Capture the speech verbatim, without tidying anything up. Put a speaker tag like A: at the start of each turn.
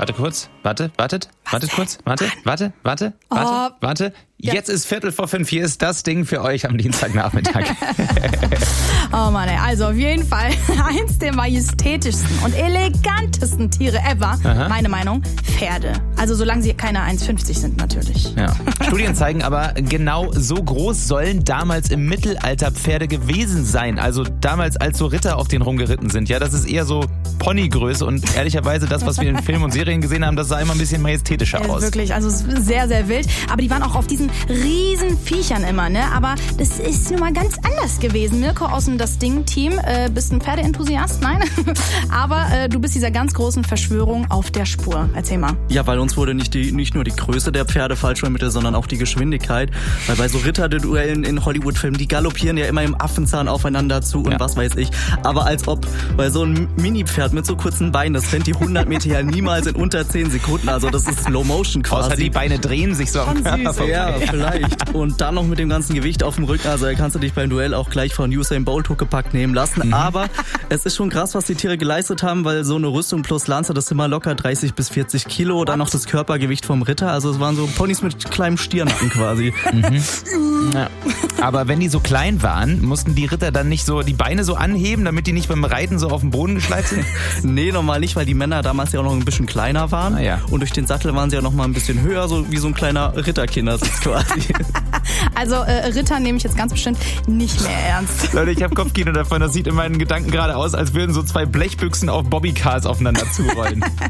A: Warte kurz, warte, wartet, wartet kurz, warte, warte, warte, warte,
B: Oh.
A: warte.
B: Ja.
A: Jetzt ist Viertel vor fünf, hier ist das Ding für euch am Dienstagnachmittag.
B: Oh Mann, ey. Also auf jeden Fall eins der majestätischsten und elegantesten Tiere ever.
A: Aha.
B: Meine Meinung, Pferde. Also solange sie keine eins fünfzig sind natürlich.
A: Ja. Studien zeigen aber, genau so groß sollen damals im Mittelalter Pferde gewesen sein. Also damals, als so Ritter auf denen rumgeritten sind. Ja, das ist eher so Ponygröße und ehrlicherweise das, was wir in Filmen und Serien gesehen haben, das sah immer ein bisschen majestätischer
B: Ja,
A: aus.
B: wirklich, also sehr, sehr wild. Aber die waren auch auf diesen riesen Viechern immer, ne? Aber das ist nun mal ganz anders gewesen. Mirko aus dem Das Ding-Team, äh, bist ein Pferdeenthusiast? Nein? Aber äh, du bist dieser ganz großen Verschwörung auf der Spur. Erzähl mal.
C: Ja, weil uns wurde nicht, die, nicht nur die Größe der Pferde falsch vermittelt, sondern auch die Geschwindigkeit. Weil bei so Ritterduellen in Hollywood-Filmen, die galoppieren ja immer im Affenzahn aufeinander zu und
A: Ja.
C: was weiß ich. Aber als ob bei so einem Mini-Pferd mit so kurzen Beinen, das rennt die hundert Meter ja niemals in unter zehn Sekunden. Also das ist Slow-Motion quasi.
A: Außer die Beine drehen sich so am
B: Schon
A: Körper
B: süß,
A: vorbei.
C: Ja, vielleicht. Und dann noch mit dem ganzen Gewicht auf dem Rücken. Also da kannst du dich beim Duell auch gleich von Usain Bolt huckepack nehmen lassen.
A: Mhm.
C: Aber es ist schon krass, was die Tiere geleistet haben, weil so eine Rüstung plus Lanze, das sind immer locker dreißig bis vierzig Kilo. Dann noch das Körpergewicht vom Ritter. Also es waren so Ponys mit kleinem Stirnacken quasi.
A: Ja. Aber wenn die so klein waren, mussten die Ritter dann nicht so die Beine so anheben, damit die nicht beim Reiten so auf den Boden geschleift sind?
C: Nee, normal nicht, weil die Männer damals ja auch noch ein bisschen kleiner waren.
A: Ah, ja.
C: Und durch den Sattel waren sie ja noch mal ein bisschen höher, so wie so ein kleiner Ritterkindersitz quasi.
B: Also äh, Ritter nehme ich jetzt ganz bestimmt nicht mehr ernst.
A: Leute, ich habe Kopfkino davon. Das sieht in meinen Gedanken gerade aus, als würden so zwei Blechbüchsen auf Bobbycars aufeinander zurollen.